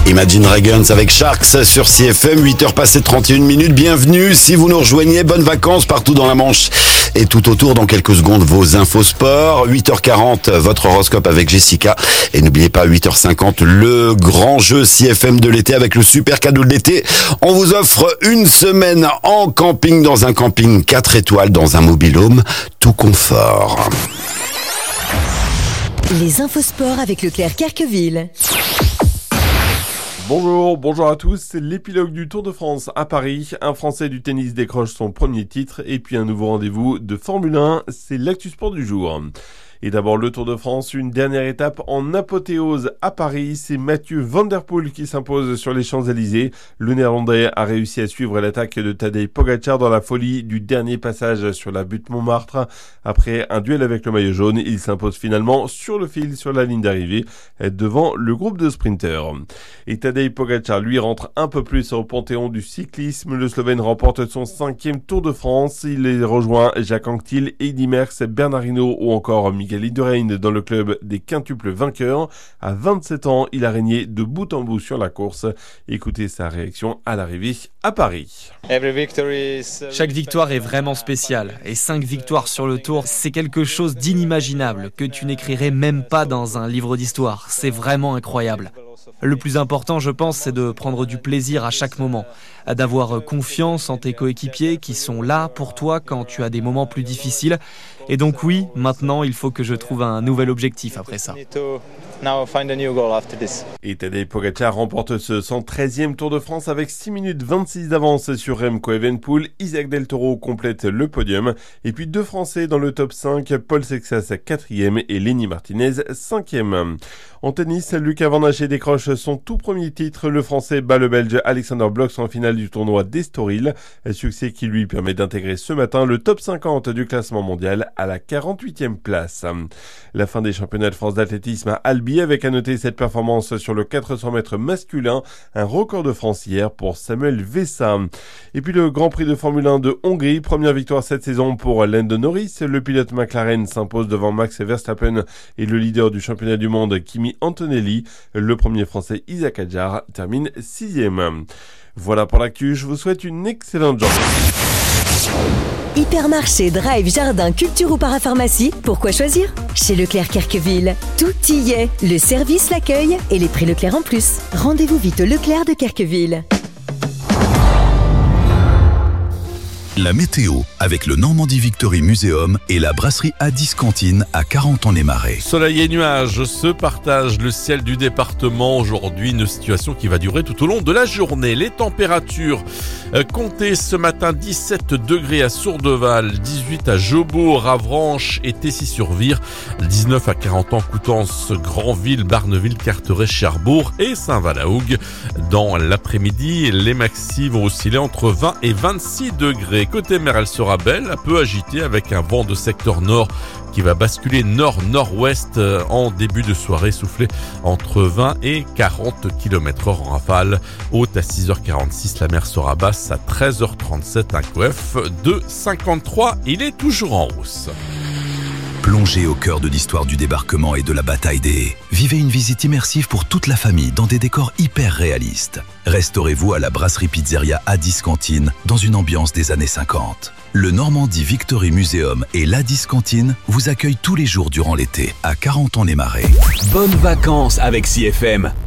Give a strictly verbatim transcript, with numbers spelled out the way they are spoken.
Imagine Dragons avec Sharks sur C F M, huit heures passées trente et une minutes. Bienvenue si vous nous rejoignez, bonnes vacances partout dans la Manche et tout autour. Dans quelques secondes, vos infos sport. huit heures quarante, votre horoscope avec Jessica. Et n'oubliez pas, huit heures cinquante, le grand jeu C F M de l'été avec le super cadeau de l'été. On vous offre une semaine en camping dans un camping quatre étoiles dans un mobil-home, tout confort. Les infos sport avec Leclerc Carqueville. Bonjour, bonjour à tous, c'est l'épilogue du Tour de France à Paris. Un Français du tennis décroche son premier titre et puis un nouveau rendez-vous de Formule un, c'est l'actu sport du jour. Et d'abord le Tour de France, une dernière étape en apothéose à Paris. C'est Mathieu Van Der Poel qui s'impose sur les Champs-Élysées. Le Néerlandais a réussi à suivre l'attaque de Tadej Pogacar dans la folie du dernier passage sur la butte Montmartre. Après un duel avec le maillot jaune, il s'impose finalement sur le fil sur la ligne d'arrivée devant le groupe de sprinteurs. Et Tadej Pogacar, lui, rentre un peu plus au panthéon du cyclisme. Le Slovène remporte son cinquième Tour de France. Il les rejoint Jacques Anquetil, Eddy Merckx, Bernard Hinault ou encore Miguel Indurain dans le club des quintuples vainqueurs. À vingt-sept ans, il a régné de bout en bout sur la course. Écoutez sa réaction à l'arrivée à Paris. Chaque victoire est vraiment spéciale et cinq victoires sur le Tour, c'est quelque chose d'inimaginable que tu n'écrirais même pas dans un livre d'histoire. C'est vraiment incroyable. Le plus important, je pense, c'est de prendre du plaisir à chaque moment, d'avoir confiance en tes coéquipiers qui sont là pour toi quand tu as des moments plus difficiles. Et donc oui, maintenant, il faut que je trouve un nouvel objectif après ça. Et Tadej Pogacar remporte ce cent treizième Tour de France avec six minutes vingt-six d'avance sur Remco Evenepoel. Isaac Del Toro complète le podium. Et puis deux Français dans le top cinq, Paul Sexas quatrième et Lenny Martinez cinquième. En tennis, Lucas Van Hache décroche son tout premier titre. Le Français bat le Belge Alexander Blocks en finale du tournoi d'Estoril. Un succès qui lui permet d'intégrer ce matin le top cinquante du classement mondial à la quarante-huitième place. La fin des championnats de France d'athlétisme à Albi avec à noter cette performance sur le quatre cents mètres masculin. Un record de France hier pour Samuel Vessa. Et puis le Grand Prix de Formule un de Hongrie. Première victoire cette saison pour Lando Norris. Le pilote McLaren s'impose devant Max Verstappen et le leader du championnat du monde Kimi Antonelli. Le premier français Isaac Hadjar termine sixième. Voilà pour l'actu, je vous souhaite une excellente journée. Hypermarché, drive, jardin, culture ou parapharmacie, pourquoi choisir ? Chez Leclerc Carqueville, tout y est. Le service, l'accueil et les prix Leclerc en plus. Rendez-vous vite au Leclerc de Carqueville. La météo avec le Normandie Victory Museum et la brasserie Addis Cantine à Carentan-les-Marais. Soleil et nuages se partagent le ciel du département. Aujourd'hui, une situation qui va durer tout au long de la journée. Les températures euh, comptez ce matin dix-sept degrés à Sourdeval, dix-huit à Jobourg, Avranches et Tessy-sur-Vire, dix-neuf à Carentan, Coutances, Granville, Barneville, Carteret, Cherbourg et Saint-Valahougue. Dans l'après-midi, les maxi vont osciller entre vingt et vingt-six degrés. Côté mer, elle sera belle, un peu agitée avec un vent de secteur nord qui va basculer nord-nord-ouest en début de soirée, souffler entre vingt et quarante kilomètres heure en rafale. Haute à six heures quarante-six, la mer sera basse à treize heures trente-sept, un coef de cinquante-trois, il est toujours en hausse. Plongez au cœur de l'histoire du débarquement et de la bataille des haies. Vivez une visite immersive pour toute la famille dans des décors hyper réalistes. Restaurez-vous à la brasserie pizzeria Addis Cantine dans une ambiance des années cinquante. Le Normandie Victory Museum et l'Addis Cantine vous accueillent tous les jours durant l'été à Carentan-les-Marais. Bonnes vacances avec C F M.